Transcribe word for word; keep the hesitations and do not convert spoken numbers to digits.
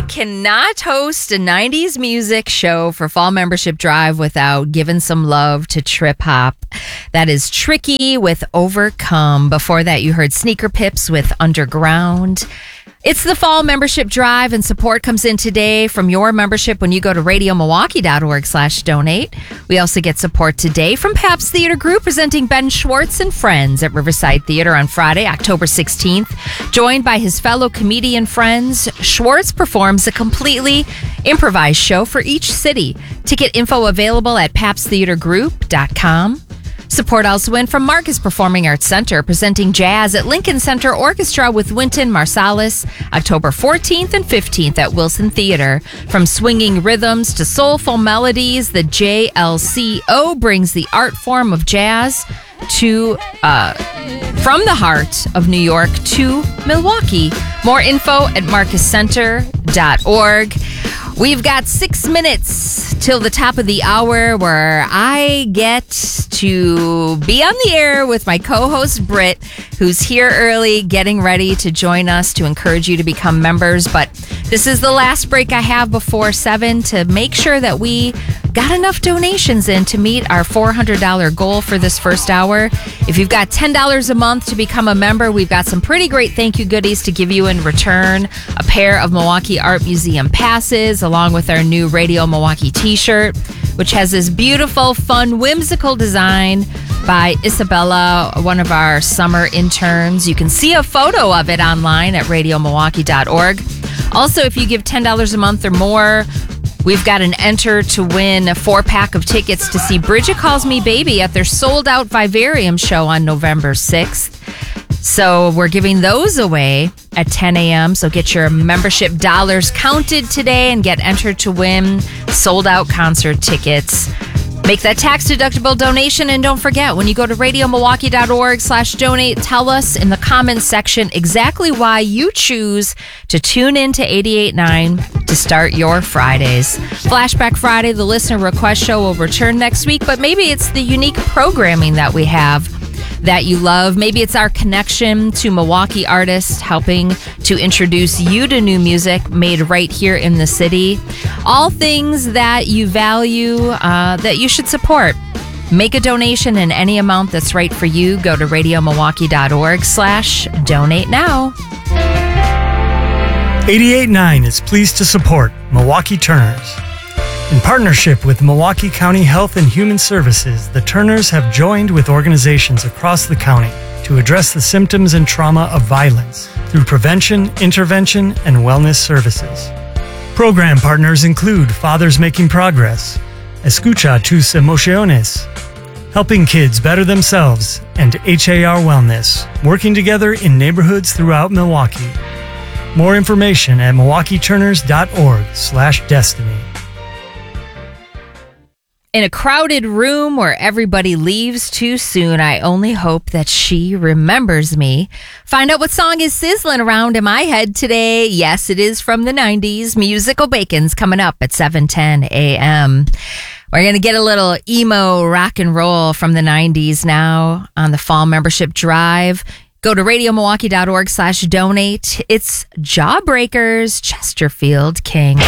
cannot host a nineties music show for Fall Membership Drive without giving some love to Trip Hop. That is Tricky with Overcome. Before that, you heard Sneaker Pips with Underground. It's the Fall Membership Drive, and support comes in today from your membership when you go to radiomilwaukee.org slash donate. We also get support today from Pabst Theater Group, presenting Ben Schwartz and Friends at Riverside Theater on Friday, October sixteenth. Joined by his fellow comedian friends, Schwartz performs a completely improvised show for each city. Ticket info available at pabst theater group dot com. Support also in from Marcus Performing Arts Center, presenting jazz at Lincoln Center Orchestra with Wynton Marsalis, October fourteenth and fifteenth at Wilson Theater. From swinging rhythms to soulful melodies, the J L C O brings the art form of jazz to uh, from the heart of New York to Milwaukee. More info at marcus center dot org. We've got six minutes till the top of the hour where I get to be on the air with my co-host Britt, who's here early, getting ready to join us to encourage you to become members. But this is the last break I have before seven to make sure that we got enough donations in to meet our four hundred dollars goal for this first hour. If you've got ten dollars a month to become a member, we've got some pretty great thank you goodies to give you in return. A pair of Milwaukee Art Museum passes, along with our new Radio Milwaukee t-shirt, which has this beautiful, fun, whimsical design by Isabella, one of our summer interns. You can see a photo of it online at radio milwaukee dot org. Also, if you give ten dollars a month or more, we've got an enter to win a four-pack of tickets to see Bridget Calls Me Baby at their sold-out Vivarium show on November sixth. So we're giving those away at ten a.m. So get your membership dollars counted today and get entered to win sold-out concert tickets. Make that tax-deductible donation, and don't forget, when you go to radio milwaukee dot org slash donate, tell us in the comments section exactly why you choose to tune in to eighty-eight point nine to start your Fridays. Flashback Friday, the listener request show, will return next week, but maybe it's the unique programming that we have that you love. Maybe it's our connection to Milwaukee artists, helping to introduce you to new music made right here in the city. All things that you value, uh, that you should support. Make a donation in any amount that's right for you. Go to radio milwaukee dot org slash donate now. eighty-eight point nine is pleased to support Milwaukee Turners. In partnership with Milwaukee County Health and Human Services, the Turners have joined with organizations across the county to address the symptoms and trauma of violence through prevention, intervention, and wellness services. Program partners include Fathers Making Progress, Escucha Tus Emociones, Helping Kids Better Themselves, and H A R Wellness, working together in neighborhoods throughout Milwaukee. More information at milwaukee turners dot org slash destiny. In a crowded room where everybody leaves too soon, I only hope that she remembers me. Find out what song is sizzling around in my head today. Yes, it is from the nineties. Musical Bacon's coming up at seven ten a.m. We're going to get a little emo rock and roll from the nineties now on the Fall Membership Drive. Go to radio milwaukee dot org slash donate. It's Jawbreakers, Chesterfield King.